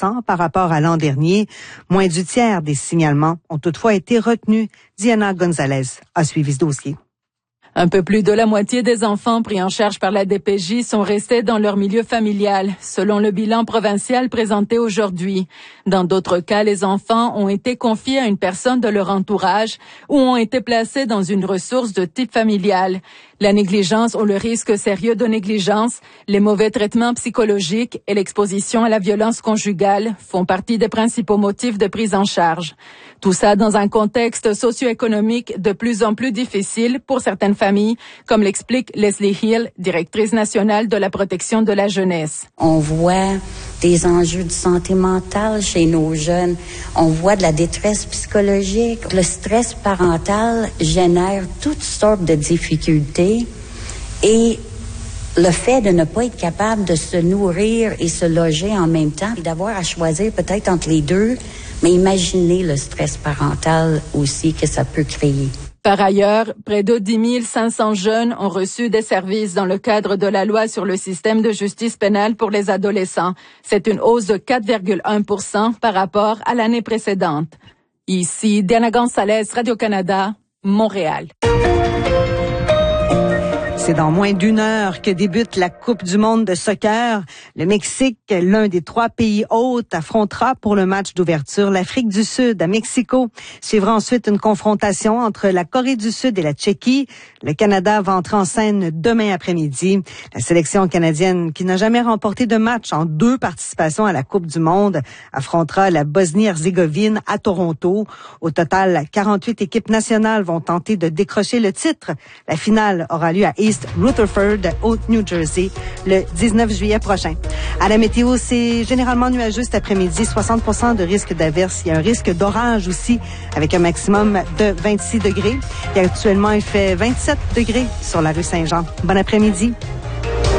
5% par rapport à l'an dernier. Moins du tiers des signalements ont toutefois été retenus. Diana Gonzalez a suivi ce dossier. Un peu plus de la moitié des enfants pris en charge par la DPJ sont restés dans leur milieu familial, selon le bilan provincial présenté aujourd'hui. Dans d'autres cas, les enfants ont été confiés à une personne de leur entourage ou ont été placés dans une ressource de type familial. La négligence ou le risque sérieux de négligence, les mauvais traitements psychologiques et l'exposition à la violence conjugale font partie des principaux motifs de prise en charge. Tout ça dans un contexte socio-économique de plus en plus difficile pour certaines familles, comme l'explique Leslie Hill, directrice nationale de la protection de la jeunesse. On voit des enjeux de santé mentale chez nos jeunes. On voit de la détresse psychologique. Le stress parental génère toutes sortes de difficultés et le fait de ne pas être capable de se nourrir et se loger en même temps et d'avoir à choisir peut-être entre les deux, mais imaginez le stress parental aussi que ça peut créer. Par ailleurs, près de 10 500 jeunes ont reçu des services dans le cadre de la loi sur le système de justice pénale pour les adolescents. C'est une hausse de 4,1% par rapport à l'année précédente. Ici, Diana Gonzalez, Radio-Canada, Montréal. C'est dans moins d'une heure que débute la Coupe du monde de soccer. Le Mexique, l'un des 3 pays hôtes, affrontera pour le match d'ouverture l'Afrique du Sud à Mexico. Suivra ensuite une confrontation entre la Corée du Sud et la Tchéquie. Le Canada va entrer en scène demain après-midi. La sélection canadienne, qui n'a jamais remporté de match en 2 participations à la Coupe du monde, affrontera la Bosnie-Herzégovine à Toronto. Au total, 48 équipes nationales vont tenter de décrocher le titre. La finale aura lieu à East Rutherford, au New Jersey, le 19 juillet prochain. À la météo, c'est généralement nuageux cet après-midi, 60% de risque d'averse. Il y a un risque d'orage aussi, avec un maximum de 26 degrés. Et actuellement, il fait 27 degrés sur la rue Saint-Jean. Bon après-midi.